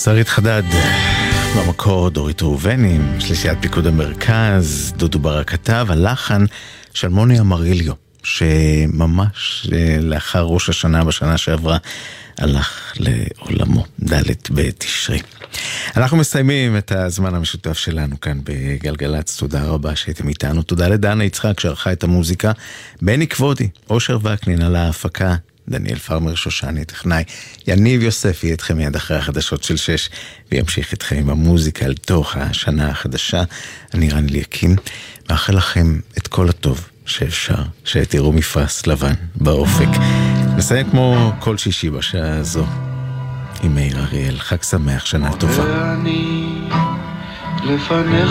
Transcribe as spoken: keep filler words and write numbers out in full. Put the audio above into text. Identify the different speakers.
Speaker 1: שרית חדד, במקור דורית ראובנים, שלישיית פיקוד המרכז, דודו ברק כתב, הלחן של מוני אמריליו, שממש לאחר ראש השנה בשנה שעברה הלך לעולמו, ד' בתשרי. אנחנו מסיימים את הזמן המשותף שלנו כאן בגלגלץ. תודה רבה שהייתם איתנו. תודה לדנה יצחק שערכה את המוזיקה, בני כבודי, אושר וקנין על ההפקה, דניאל פרמר שושני טכנאי, יניב יוסף יהיה אתכם מיד אחרי החדשות של שש וימשיך אתכם עם המוזיקה אל תוך השנה החדשה. אני רן ליאקין, מאחל לכם את כל הטוב שאפשר, שתראו מפרס לבן באופק. נסיים כמו כל שישי בשעה הזו עם מאיר אריאל. חג שמח, שנה טובה.
Speaker 2: ואני לפניך